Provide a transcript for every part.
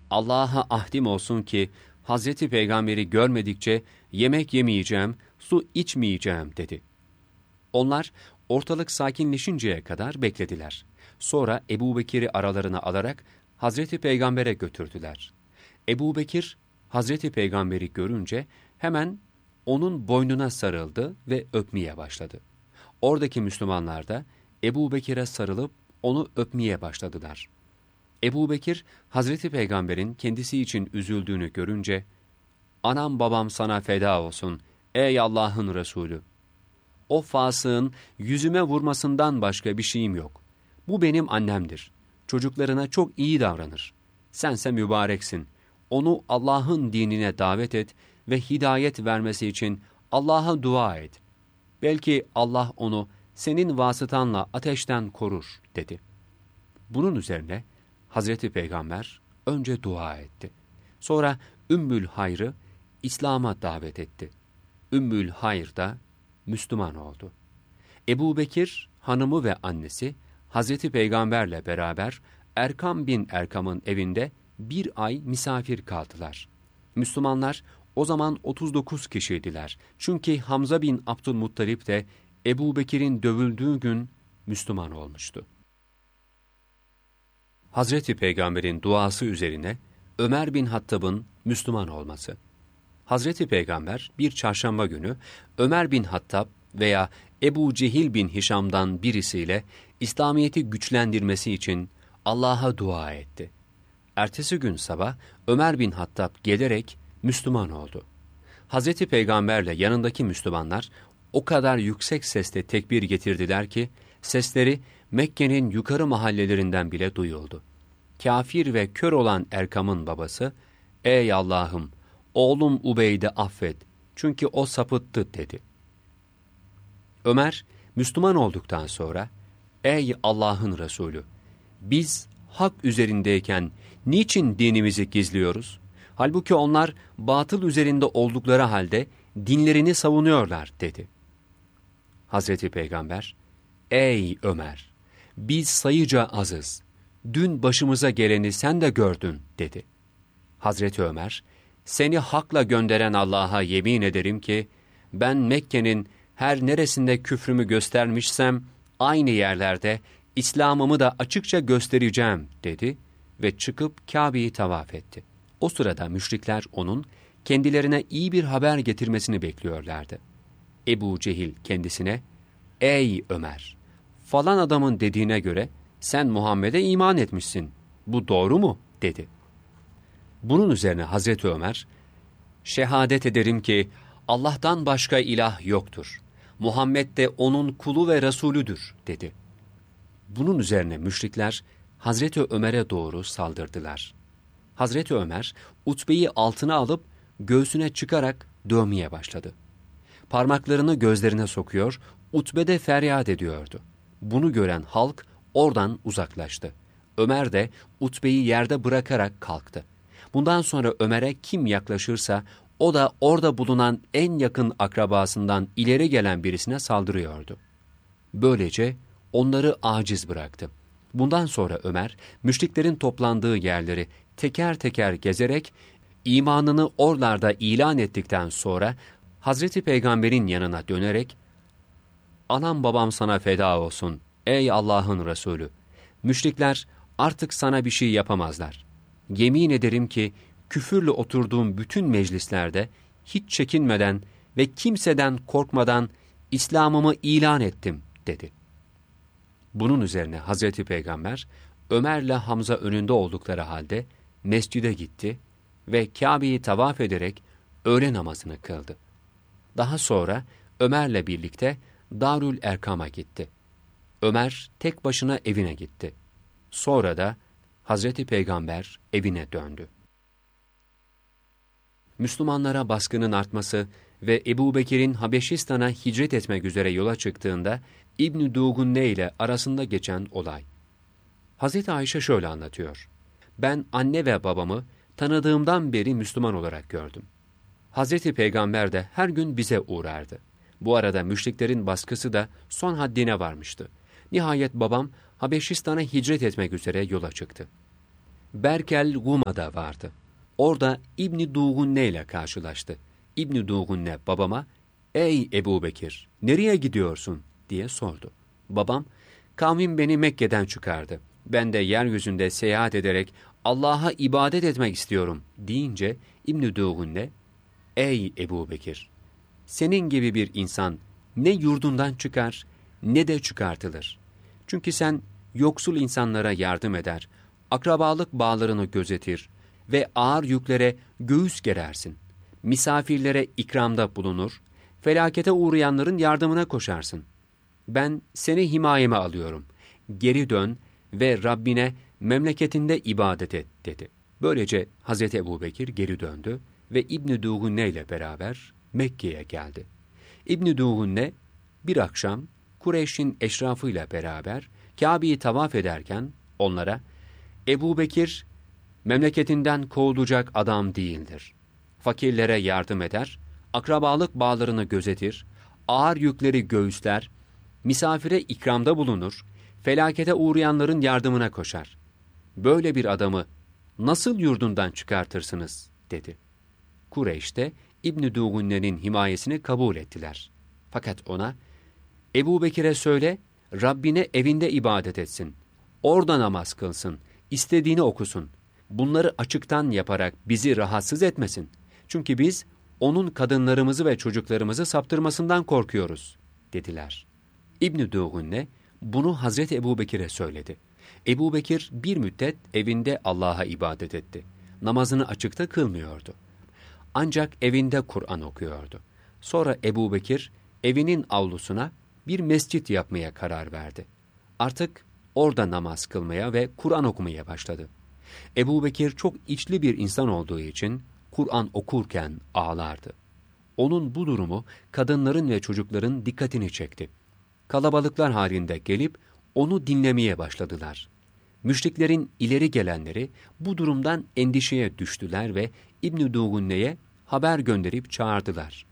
Allah'a ahdim olsun ki Hazreti Peygamber'i görmedikçe yemek yemeyeceğim, su içmeyeceğim dedi. Onlar ortalık sakinleşinceye kadar beklediler. Sonra Ebubekir'i aralarına alarak Hazreti Peygamber'e götürdüler. Ebubekir, Hazreti Peygamber'i görünce hemen onun boynuna sarıldı ve öpmeye başladı. Oradaki Müslümanlar da Ebubekir'e sarılıp onu öpmeye başladılar. Ebubekir, Hazreti Peygamber'in kendisi için üzüldüğünü görünce, "Anam babam sana feda olsun, ey Allah'ın Resulü. O fasığın yüzüme vurmasından başka bir şeyim yok. Bu benim annemdir. Çocuklarına çok iyi davranır. Sense mübareksin. Onu Allah'ın dinine davet et ve hidayet vermesi için Allah'a dua et. Belki Allah onu senin vasıtanla ateşten korur," dedi. Bunun üzerine Hazreti Peygamber önce dua etti. Sonra Ümmül Hayr'ı İslam'a davet etti. Ümmül Hayr da Müslüman oldu. Ebubekir, hanımı ve annesi Hazreti Peygamberle beraber Erkam bin Erkam'ın evinde bir ay misafir kaldılar. Müslümanlar o zaman 39 kişiydiler. Çünkü Hamza bin Abdülmuttalip de Ebubekir'in dövüldüğü gün Müslüman olmuştu. Hazreti Peygamber'in duası üzerine Ömer bin Hattab'ın Müslüman olması. Hazreti Peygamber bir çarşamba günü Ömer bin Hattab veya Ebu Cehil bin Hişam'dan birisiyle İslamiyet'i güçlendirmesi için Allah'a dua etti. Ertesi gün sabah Ömer bin Hattab gelerek Müslüman oldu. Hazreti Peygamberle yanındaki Müslümanlar o kadar yüksek sesle tekbir getirdiler ki sesleri Mekke'nin yukarı mahallelerinden bile duyuldu. Kafir ve kör olan Erkam'ın babası, "Ey Allah'ım, oğlum Ubeyd'i affet, çünkü o sapıttı," dedi. Ömer, Müslüman olduktan sonra, "Ey Allah'ın Resulü, biz hak üzerindeyken niçin dinimizi gizliyoruz? Halbuki onlar batıl üzerinde oldukları halde dinlerini savunuyorlar," dedi. Hazreti Peygamber, "Ey Ömer, biz sayıca azız. Dün başımıza geleni sen de gördün," dedi. Hazreti Ömer, "Seni hakla gönderen Allah'a yemin ederim ki, ben Mekke'nin her neresinde küfrümü göstermişsem, aynı yerlerde İslam'ımı da açıkça göstereceğim," dedi ve çıkıp Kabe'yi tavaf etti. O sırada müşrikler onun kendilerine iyi bir haber getirmesini bekliyorlardı. Ebu Cehil kendisine, "Ey Ömer, falan adamın dediğine göre sen Muhammed'e iman etmişsin. Bu doğru mu?" dedi. Bunun üzerine Hazreti Ömer, "Şehadet ederim ki Allah'tan başka ilah yoktur. Muhammed de onun kulu ve Resulüdür," dedi. Bunun üzerine müşrikler Hazreti Ömer'e doğru saldırdılar. Hazreti Ömer, Utbe'yi altına alıp göğsüne çıkarak dövmeye başladı. Parmaklarını gözlerine sokuyor, Utbe de feryat ediyordu. Bunu gören halk oradan uzaklaştı. Ömer de Utbe'yi yerde bırakarak kalktı. Bundan sonra Ömer'e kim yaklaşırsa o da orada bulunan en yakın akrabasından ileri gelen birisine saldırıyordu. Böylece onları aciz bıraktı. Bundan sonra Ömer, müşriklerin toplandığı yerleri teker teker gezerek imanını oralarda ilan ettikten sonra Hazreti Peygamber'in yanına dönerek, "Anam babam sana feda olsun, ey Allah'ın Resulü. Müşrikler artık sana bir şey yapamazlar. Yemin ederim ki küfürle oturduğum bütün meclislerde hiç çekinmeden ve kimseden korkmadan İslam'ımı ilan ettim," dedi. Bunun üzerine Hazreti Peygamber, Ömer'le Hamza önünde oldukları halde mescide gitti ve Kabe'yi tavaf ederek öğle namazını kıldı. Daha sonra Ömer'le birlikte Darül Erkam'a gitti. Ömer tek başına evine gitti. Sonra da Hazreti Peygamber evine döndü. Müslümanlara baskının artması ve Ebubekir'in Habeşistan'a hicret etmek üzere yola çıktığında İbn-i Dugunne ile arasında geçen olay. Hazreti Ayşe şöyle anlatıyor: "Ben anne ve babamı tanıdığımdan beri Müslüman olarak gördüm. Hazreti Peygamber de her gün bize uğrardı. Bu arada müşriklerin baskısı da son haddine varmıştı. Nihayet babam Habeşistan'a hicret etmek üzere yola çıktı. Berkel Guma'da vardı. Orada İbn-i Dugunne ile karşılaştı. İbn-i Dugunne babama, "Ey Ebu Bekir, nereye gidiyorsun?" diye sordu. Babam, "Kavmim beni Mekke'den çıkardı. Ben de yeryüzünde seyahat ederek Allah'a ibadet etmek istiyorum." deyince İbn-i Dugunne, "Ey Ebu Bekir, senin gibi bir insan ne yurdundan çıkar ne de çıkartılır. Çünkü sen yoksul insanlara yardım eder, akrabalık bağlarını gözetir ve ağır yüklere göğüs gerersin. Misafirlere ikramda bulunur, felakete uğrayanların yardımına koşarsın. Ben seni himayeme alıyorum. Geri dön ve Rabbine memleketinde ibadet et." dedi. Böylece Hazreti Ebubekir geri döndü ve İbn-i Dugunne ile beraber Mekke'ye geldi. İbn-i Dugunne bir akşam Kureyş'in eşrafıyla beraber Kabe'yi tavaf ederken onlara, "Ebubekir memleketinden kovulacak adam değildir. Fakirlere yardım eder, akrabalık bağlarını gözetir, ağır yükleri göğüsler, misafire ikramda bulunur, felakete uğrayanların yardımına koşar. Böyle bir adamı nasıl yurdundan çıkartırsınız?" dedi. Kureyş de İbn-i Dugunne'nin himayesini kabul ettiler. Fakat ona, "Ebubekir'e söyle, Rabbine evinde ibadet etsin. Orada namaz kılsın, istediğini okusun. Bunları açıktan yaparak bizi rahatsız etmesin. Çünkü biz onun kadınlarımızı ve çocuklarımızı saptırmasından korkuyoruz." dediler. İbn-i Dugunne bunu Hazreti Ebubekir'e söyledi. Ebubekir bir müddet evinde Allah'a ibadet etti. Namazını açıkta kılmıyordu. Ancak evinde Kur'an okuyordu. Sonra Ebubekir evinin avlusuna bir mescit yapmaya karar verdi. Artık orada namaz kılmaya ve Kur'an okumaya başladı. Ebubekir çok içli bir insan olduğu için Kur'an okurken ağlardı. Onun bu durumu kadınların ve çocukların dikkatini çekti. Kalabalıklar halinde gelip onu dinlemeye başladılar. Müşriklerin ileri gelenleri bu durumdan endişeye düştüler ve İbn-i Dugunne'ye haber gönderip çağırdılar.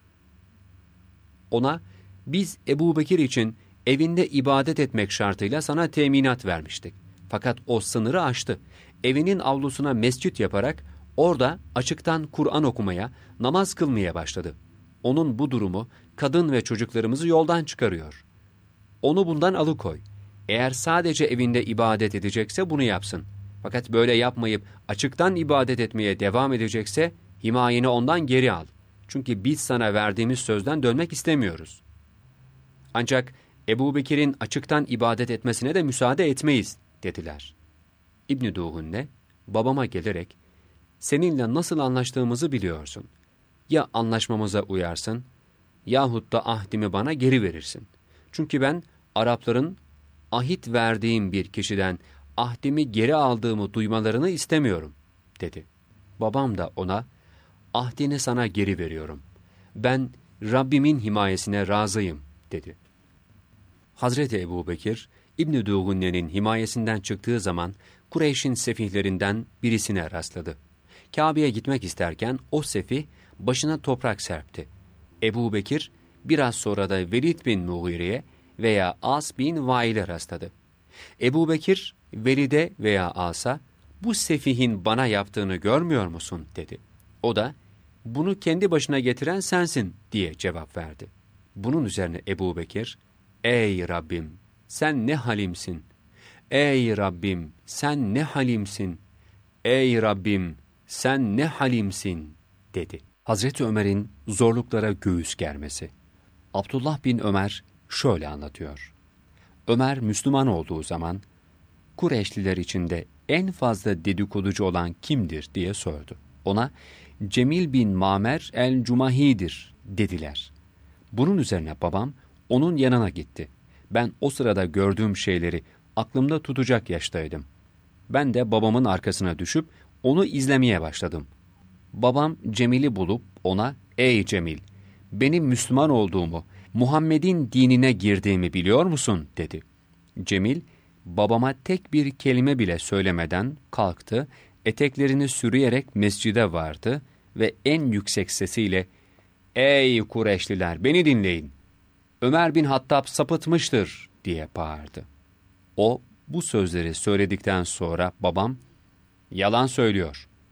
Ona, "Biz Ebubekir için evinde ibadet etmek şartıyla sana teminat vermiştik. Fakat o sınırı aştı. Evinin avlusuna mescit yaparak orada açıktan Kur'an okumaya, namaz kılmaya başladı. Onun bu durumu kadın ve çocuklarımızı yoldan çıkarıyor. Onu bundan alıkoy. Eğer sadece evinde ibadet edecekse bunu yapsın. Fakat böyle yapmayıp açıktan ibadet etmeye devam edecekse himayeni ondan geri al. Çünkü biz sana verdiğimiz sözden dönmek istemiyoruz. Ancak Ebubekir'in açıktan ibadet etmesine de müsaade etmeyiz," dediler. İbn-i Dugunne babama gelerek, "Seninle nasıl anlaştığımızı biliyorsun. Ya anlaşmamıza uyarsın yahut da ahdimi bana geri verirsin. Çünkü ben Arapların ahit verdiğim bir kişiden ahdimi geri aldığımı duymalarını istemiyorum," dedi. Babam da ona, "Ahdini sana geri veriyorum. Ben Rabbimin himayesine razıyım," dedi. Hazreti Ebubekir, İbn-i Dugunne'nin himayesinden çıktığı zaman Kureyş'in sefihlerinden birisine rastladı. Kabe'ye gitmek isterken o sefih başına toprak serpti. Ebubekir biraz sonra da Velid bin Mughire'ye veya As bin Vail'e rastladı. Ebubekir, Velid'e veya As'a, "Bu sefihin bana yaptığını görmüyor musun?" dedi. O da, "Bunu kendi başına getiren sensin," diye cevap verdi. Bunun üzerine Ebubekir, "Ey Rabbim, sen ne halimsin! Ey Rabbim, sen ne halimsin! Ey Rabbim, sen ne halimsin!" dedi. Hazreti Ömer'in zorluklara göğüs germesi. Abdullah bin Ömer şöyle anlatıyor. Ömer Müslüman olduğu zaman, Kureyşliler içinde en fazla dedikoducu olan kimdir diye sordu. Ona, Cemil bin Mamer el-Cumahi'dir dediler. Bunun üzerine babam onun yanına gitti. Ben o sırada gördüğüm şeyleri aklımda tutacak yaştaydım. Ben de babamın arkasına düşüp onu izlemeye başladım. Babam Cemil'i bulup ona, "Ey Cemil, benim Müslüman olduğumu, Muhammed'in dinine girdiğimi biliyor musun?" dedi. Cemil, babama tek bir kelime bile söylemeden kalktı, eteklerini sürüyerek mescide vardı ve en yüksek sesiyle, "Ey Kureyşliler, beni dinleyin. Ömer bin Hattab sapıtmıştır," diye bağırdı. O bu sözleri söyledikten sonra babam, Yalan söylüyor.